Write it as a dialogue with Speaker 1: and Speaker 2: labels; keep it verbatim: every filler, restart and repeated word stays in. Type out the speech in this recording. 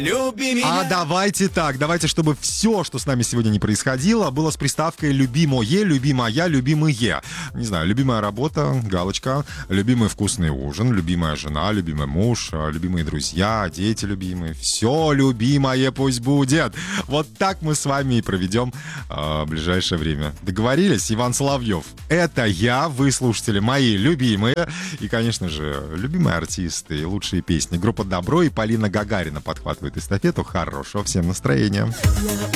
Speaker 1: люби меня.
Speaker 2: А давайте так, давайте, чтобы все, что с нами сегодня не происходило, было с приставкой «любимое», «любимая», «любимые». Не знаю, любимая работа, галочка, любимый вкусный ужин, любимая жена, любимый муж, любимые друзья, дети любимые. Все любимое пусть будет. Вот так мы с вами и проведем э, ближайшее время. Договорились? Иван Соловьев. Это я, вы слушатели мои любимые. И, конечно же, любимые артисты и лучшие песни. Группа «Добро» и Полина Гагарина подхватывают эстафету. Хорошего всем настроения.